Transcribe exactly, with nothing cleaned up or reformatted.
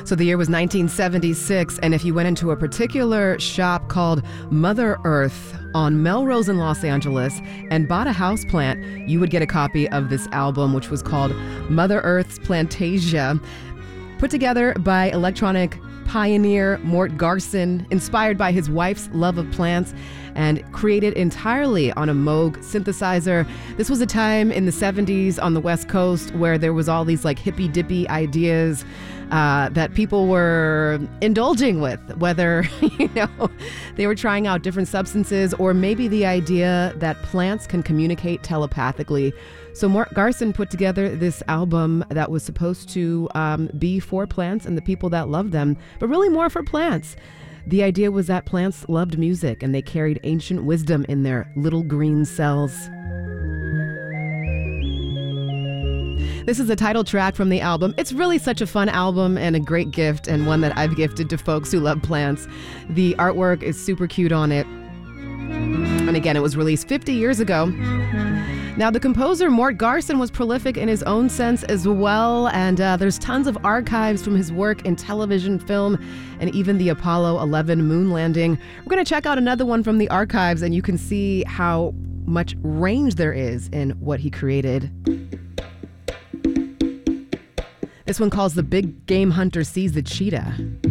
So the year was nineteen seventy-six, and if you went into a particular shop called Mother Earth on Melrose in Los Angeles and bought a houseplant, you would get a copy of this album, which was called Mother Earth's Plantasia, put together by electronic pioneer Mort Garson, inspired by his wife's love of plants, and created entirely on a Moog synthesizer. This was a time in the seventies on the West Coast where there was all these like hippy dippy ideas uh, that people were indulging with, whether, you know, they were trying out different substances or maybe the idea that plants can communicate telepathically. So Mort Garson put together this album that was supposed to um, be for plants and the people that love them, but really more for plants. The idea was that plants loved music and they carried ancient wisdom in their little green cells. This is the title track from the album. It's really such a fun album and a great gift, and one that I've gifted to folks who love plants. The artwork is super cute on it. And again, it was released fifty years ago. Now, the composer Mort Garson was prolific in his own sense as well, and uh, there's tons of archives from his work in television, film, and even the Apollo eleven moon landing. We're going to check out another one from the archives, and you can see how much range there is in what he created. This one calls The Big Game Hunter Sees the Cheetah.